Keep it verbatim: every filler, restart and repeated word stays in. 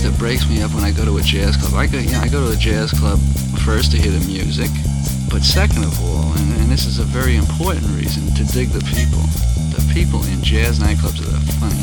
that breaks me up when I go to a jazz club. I go, you know, I go to a jazz club first to hear the music, but second of all, and, and this is a very important reason, to dig the people. The people in jazz nightclubs are the funny.